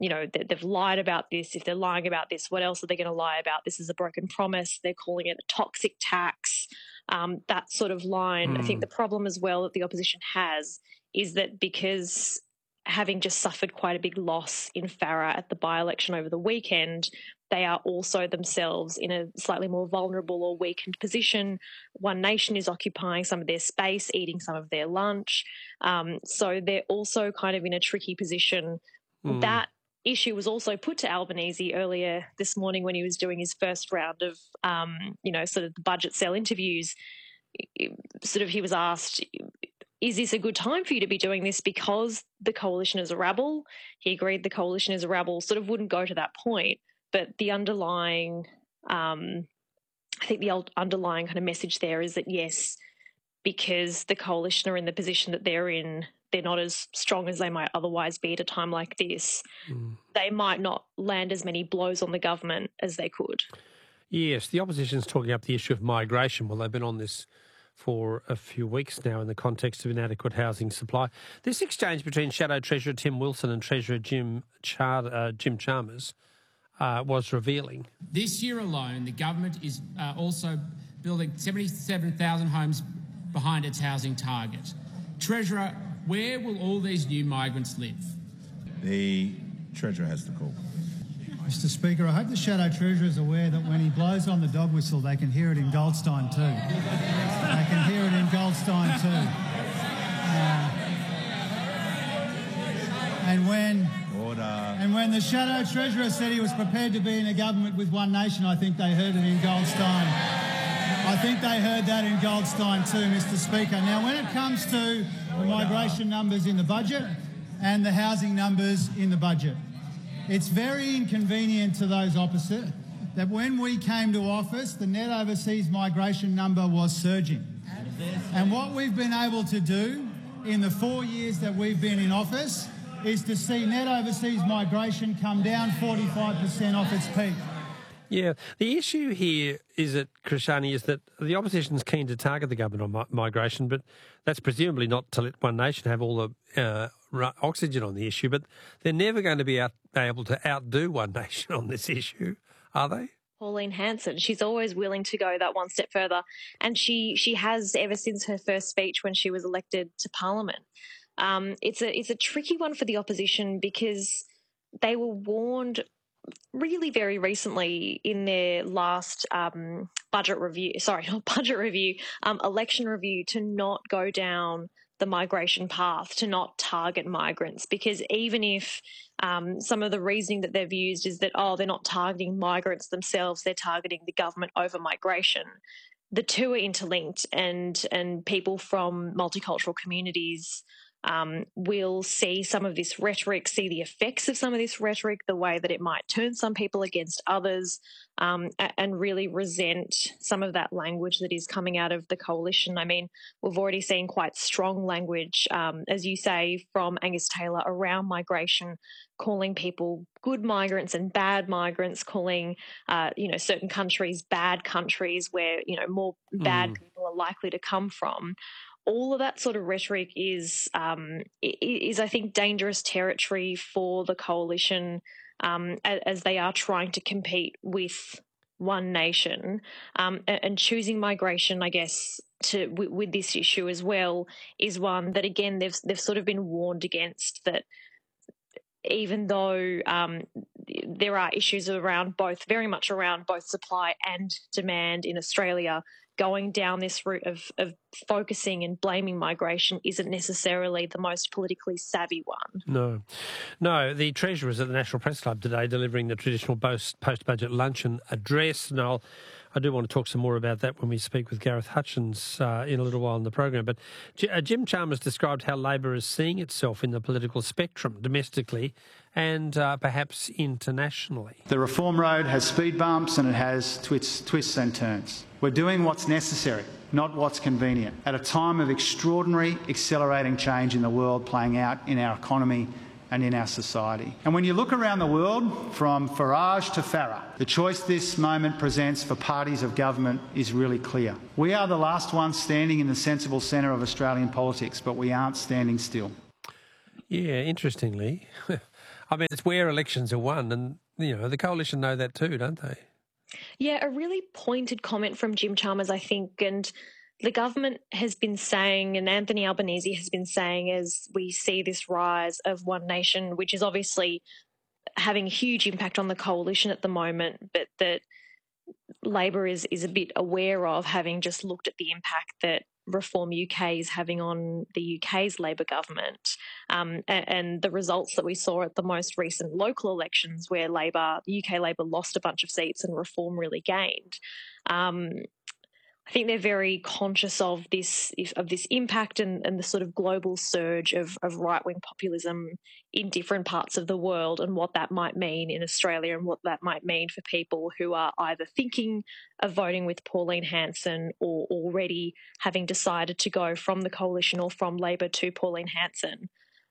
they've lied about this. If they're lying about this, what else are they going to lie about? This is a broken promise. They're calling it a toxic tax. That sort of line. I think the problem as well that the opposition has is that because having just suffered quite a big loss in Farrer at the by-election over the weekend, they are also themselves in a slightly more vulnerable or weakened position. One Nation is occupying some of their space, eating some of their lunch. So they're also kind of in a tricky position. That issue was also put to Albanese earlier this morning when he was doing his first round of, sort of the budget cell interviews. He was asked, is this a good time for you to be doing this because the coalition is a rabble? He agreed the coalition is a rabble, sort of wouldn't go to that point. But the underlying, I think the underlying kind of message there is that, yes, because the coalition are in the position that they're in, they're not as strong as they might otherwise be at a time like this. They might not land as many blows on the government as they could. Yes, the opposition's talking up the issue of migration. Well, they've been on this for a few weeks now in the context of inadequate housing supply. This exchange between Shadow Treasurer Tim Wilson and Treasurer Jim Chalmers was revealing. This year alone, the government is also building 77,000 homes behind its housing target. Treasurer, where will all these new migrants live? The Treasurer has the call. Mr Speaker, I hope the Shadow Treasurer is aware that when he blows on the dog whistle, they can hear it in Goldstein too. They can hear it in Goldstein too. And when the Shadow Treasurer said he was prepared to be in a government with One Nation, I think they heard it in Goldstein. I think they heard that in Goldstein too, Mr Speaker. Now, when it comes to the migration numbers in the budget and the housing numbers in the budget, it's very inconvenient to those opposite that when we came to office, the net overseas migration number was surging. And what we've been able to do in the 4 years that we've been in office is to see net overseas migration come down 45% off its peak. Yeah, the issue here is that, Krishani, is that the opposition's keen to target the government on migration, but that's presumably not to let One Nation have all the oxygen on the issue, but they're never going to be able to outdo One Nation on this issue, are they? Pauline Hanson, she's always willing to go that one step further, and she has ever since her first speech when she was elected to Parliament. It's a tricky one for the opposition because they were warned really very recently in their last election review, to not go down the migration path, to not target migrants, because even if some of the reasoning that they've used is that, they're not targeting migrants themselves, they're targeting the government over migration, the two are interlinked, and people from multicultural communities will see some of this rhetoric, see the effects of some of this rhetoric, the way that it might turn some people against others, and really resent some of that language that is coming out of the coalition. I mean, we've already seen quite strong language, as you say, from Angus Taylor around migration, calling people good migrants and bad migrants, calling, certain countries bad countries where, more bad people are likely to come from. All of that sort of rhetoric is I think, dangerous territory for the coalition as they are trying to compete with One Nation, and choosing migration, I guess, with this issue as well, is one that, again, they've sort of been warned against, that even though there are issues very much around both supply and demand in Australia, going down this route of focusing and blaming migration isn't necessarily the most politically savvy one. No. The Treasurer was at the National Press Club today delivering the traditional post-budget luncheon address. And I do want to talk some more about that when we speak with Gareth Hutchins in a little while in the program. But Jim Chalmers described how Labor is seeing itself in the political spectrum, domestically and perhaps internationally. The reform road has speed bumps and it has twists and turns. We're doing what's necessary, not what's convenient, at a time of extraordinary accelerating change in the world playing out in our economy and in our society. And when you look around the world, from Farage to Farrer, the choice this moment presents for parties of government is really clear. We are the last ones standing in the sensible centre of Australian politics, but we aren't standing still. Yeah, interestingly, I mean, it's where elections are won, and, the coalition know that too, don't they? Yeah, a really pointed comment from Jim Chalmers, I think, and the government has been saying, and Anthony Albanese has been saying, as we see this rise of One Nation, which is obviously having a huge impact on the coalition at the moment, but that Labor is a bit aware of, having just looked at the impact that Reform UK is having on the UK's Labor government, and the results that we saw at the most recent local elections, where UK Labor lost a bunch of seats and Reform really gained. I think they're very conscious of this impact and the sort of global surge of right-wing populism in different parts of the world, and what that might mean in Australia, and what that might mean for people who are either thinking of voting with Pauline Hanson or already having decided to go from the coalition or from Labor to Pauline Hanson.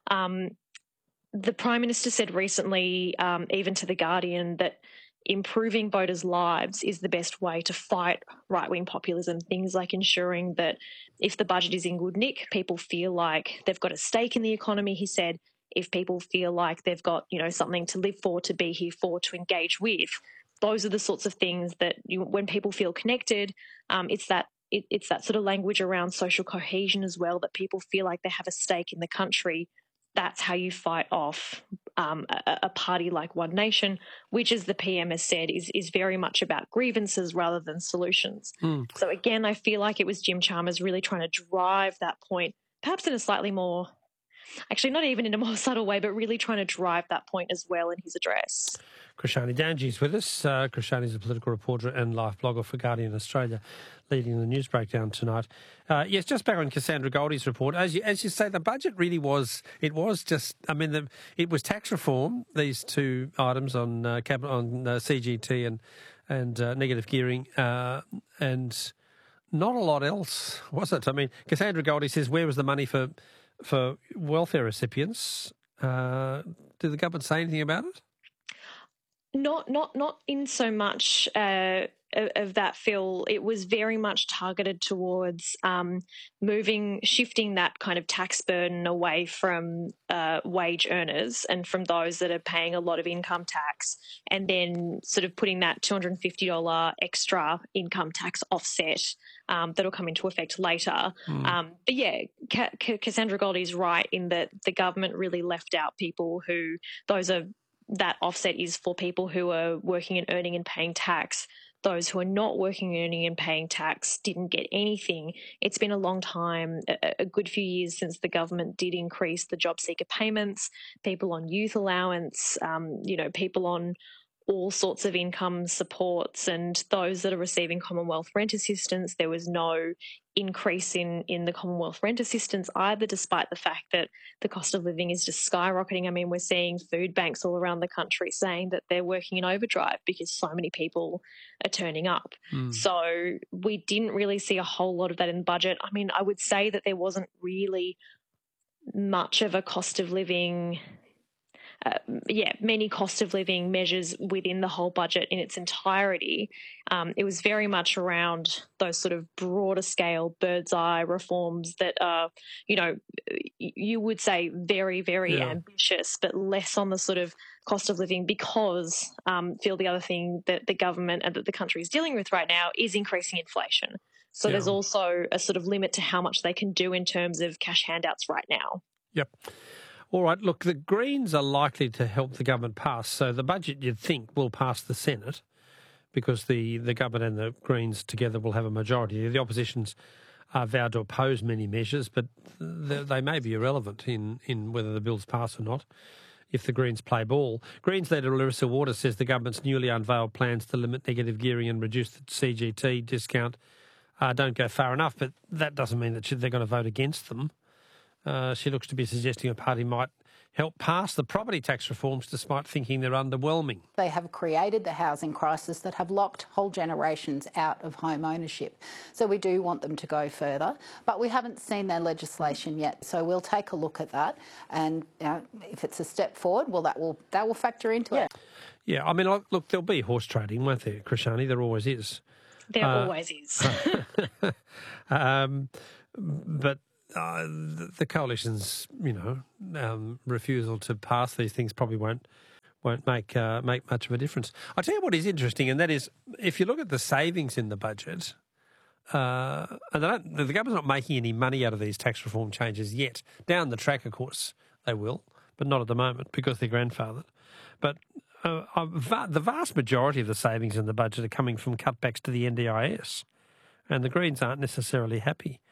The Prime Minister said recently, even to The Guardian, that improving voters' lives is the best way to fight right-wing populism. Things like ensuring that if the budget is in good nick, people feel like they've got a stake in the economy, he said. If people feel like they've got, something to live for, to be here for, to engage with, those are the sorts of things that when people feel connected, it's that sort of language around social cohesion as well, that people feel like they have a stake in the country. That's how you fight off a party like One Nation, which, as the PM has said, is very much about grievances rather than solutions. So again, I feel like it was Jim Chalmers really trying to drive that point, perhaps in a slightly more, actually not even in a more subtle way, but really trying to drive that point as well in his address. Krishani Danji is with us. Krishani is a political reporter and life blogger for Guardian Australia, leading the news breakdown tonight. Yes, just back on Cassandra Goldie's report. As you say, the budget really was, it was tax reform, these two items on CGT and negative gearing, and not a lot else, was it? I mean, Cassandra Goldie says, where was the money for welfare recipients? Did the government say anything about it? Not in so much of that, Phil. It was very much targeted towards shifting that kind of tax burden away from wage earners and from those that are paying a lot of income tax, and then sort of putting that $250 extra income tax offset that'll come into effect later. But yeah, Cassandra Goldie's right in that the government really left out people who, that offset is for people who are working and earning and paying tax. Those who are not working, earning and paying tax didn't get anything. It's been a long time, a good few years since the government did increase the job seeker payments, people on youth allowance, people on all sorts of income supports, and those that are receiving Commonwealth rent assistance. There was no increase in the Commonwealth rent assistance either, despite the fact that the cost of living is just skyrocketing. I mean, we're seeing food banks all around the country saying that they're working in overdrive because so many people are turning up. So we didn't really see a whole lot of that in the budget. I mean, I would say that there wasn't really much of a cost of living many cost of living measures within the whole budget in its entirety. It was very much around those sort of broader scale bird's eye reforms that are, you would say very, very ambitious, but less on the sort of cost of living because, Phil, the other thing that the government and that the country is dealing with right now is increasing inflation. So there's also a sort of limit to how much they can do in terms of cash handouts right now. Yep. All right, look, the Greens are likely to help the government pass, so the budget, you'd think, will pass the Senate because the government and the Greens together will have a majority. The opposition's vowed to oppose many measures, but they may be irrelevant in whether the bills pass or not if the Greens play ball. Greens leader Larissa Waters says the government's newly unveiled plans to limit negative gearing and reduce the CGT discount don't go far enough, but that doesn't mean that they're going to vote against them. She looks to be suggesting a party might help pass the property tax reforms despite thinking they're underwhelming. They have created the housing crisis that have locked whole generations out of home ownership. So we do want them to go further, but we haven't seen their legislation yet. So we'll take a look at that, and if it's a step forward, well, that will factor into it. Yeah, I mean, look, there'll be horse trading, won't there, Krishani? There always is. There always is. But the coalition's, refusal to pass these things probably won't make much of a difference. I'll tell you what is interesting, and that is if you look at the savings in the budget, and the government's not making any money out of these tax reform changes yet. Down the track, of course, they will, but not at the moment because they're grandfathered. But the vast majority of the savings in the budget are coming from cutbacks to the NDIS, and the Greens aren't necessarily happy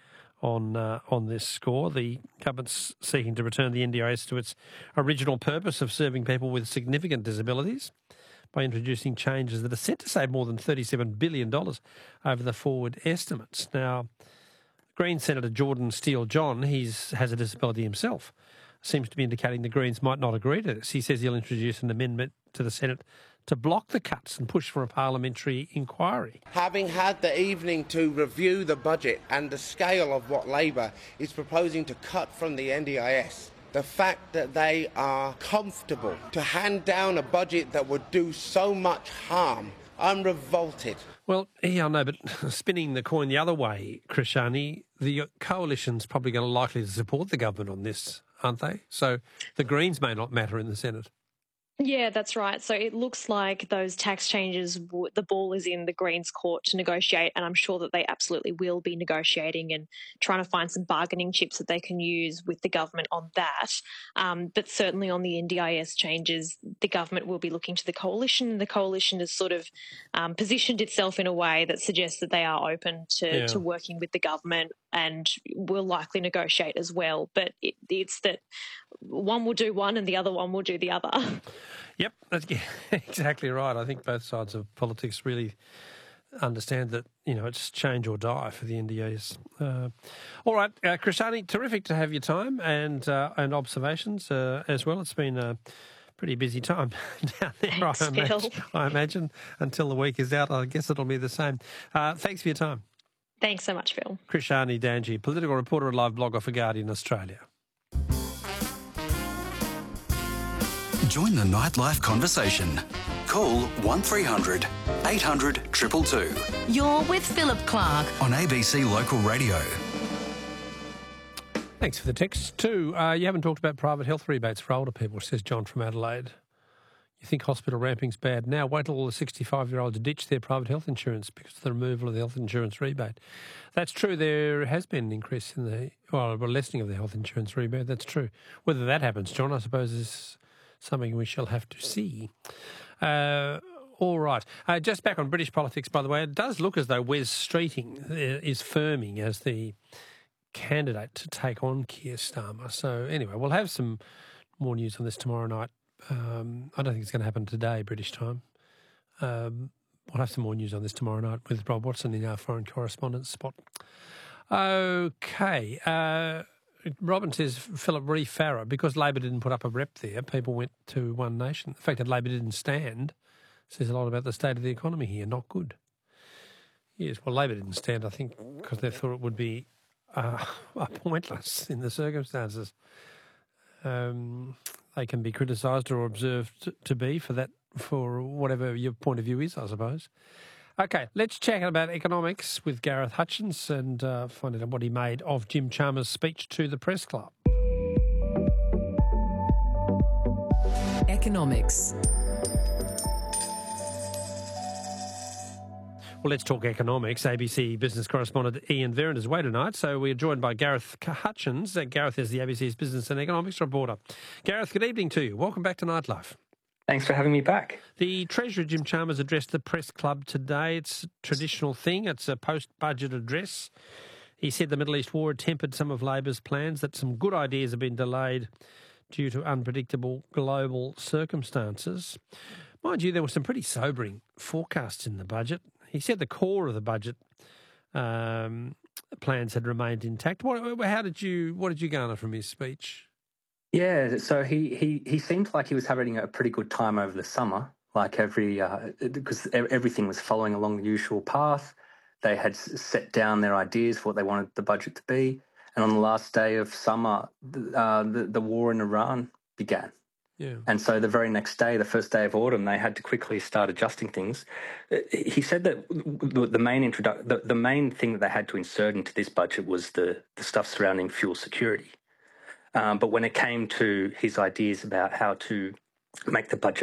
on this score. The government's seeking to return the NDIS to its original purpose of serving people with significant disabilities by introducing changes that are set to save more than $37 billion over the forward estimates. Now, Green Senator Jordan Steele-John, has a disability himself, seems to be indicating the Greens might not agree to this. He says he'll introduce an amendment to the Senate to block the cuts and push for a parliamentary inquiry. Having had the evening to review the budget and the scale of what Labor is proposing to cut from the NDIS, the fact that they are comfortable to hand down a budget that would do so much harm, I'm revolted. Well, yeah, I know, but spinning the coin the other way, Krishani, the coalition's probably likely to support the government on this, aren't they? So the Greens may not matter in the Senate. Yeah, that's right. So it looks like those tax changes, the ball is in the Greens' court to negotiate, and I'm sure that they absolutely will be negotiating and trying to find some bargaining chips that they can use with the government on that. But certainly on the NDIS changes, the government will be looking to the coalition. The coalition has sort of positioned itself in a way that suggests that they are open to working with the government and will likely negotiate as well. But it's that one will do one and the other one will do the other. Yep, that's exactly right. I think both sides of politics really understand that, it's change or die for the NDIS. All right, Krishani, terrific to have your time and observations as well. It's been a pretty busy time down there, Thanks, I imagine. Until the week is out, I guess it'll be the same. Thanks for your time. Thanks so much, Phil. Krishani Danji, political reporter and live blogger for Guardian Australia. Join the nightlife conversation. Call 1300 800 222. You're with Philip Clark on ABC Local Radio. Thanks for the text too. You haven't talked about private health rebates for older people, says John from Adelaide. You think hospital ramping's bad now? Wait till all the 65-year-olds ditch their private health insurance because of the removal of the health insurance rebate. That's true. There has been an increase in a lessening of the health insurance rebate. That's true. Whether that happens, John, I suppose is something we shall have to see. All right. Just back on British politics, by the way, it does look as though Wes Streeting is firming as the candidate to take on Keir Starmer. So anyway, we'll have some more news on this tomorrow night. I don't think it's going to happen today, British time. We'll have some more news on this tomorrow night with Rob Watson in our foreign correspondence spot. Okay. Robin says, Philip, Farah, because Labor didn't put up a rep there, people went to One Nation. The fact that Labor didn't stand says a lot about the state of the economy here. Not good. Yes, well, Labor didn't stand, I think, because they thought it would be pointless in the circumstances. They can be criticised or observed to be for whatever your point of view is, I suppose. Okay, let's chat about economics with Gareth Hutchins and find out what he made of Jim Chalmers' speech to the Press Club. Economics. Well, let's talk economics. ABC business correspondent Ian Vernon is away tonight, so we're joined by Gareth Hutchins. Gareth is the ABC's business and economics reporter. Gareth, good evening to you. Welcome back to Nightlife. Thanks for having me back. The Treasurer, Jim Chalmers, addressed the Press Club today. It's a traditional thing. It's a post-budget address. He said the Middle East war had tempered some of Labor's plans, that some good ideas have been delayed due to unpredictable global circumstances. Mind you, there were some pretty sobering forecasts in the budget. He said the core of the budget plans had remained intact. What did you garner from his speech? Yeah, so he seemed like he was having a pretty good time over the summer, because everything was following along the usual path. They had set down their ideas for what they wanted the budget to be, and on the last day of summer, the war in Iran began. Yeah. And so the very next day, the first day of autumn, they had to quickly start adjusting things. He said that the main thing that they had to insert into this budget was the stuff surrounding fuel security. But when it came to his ideas about how to make the budget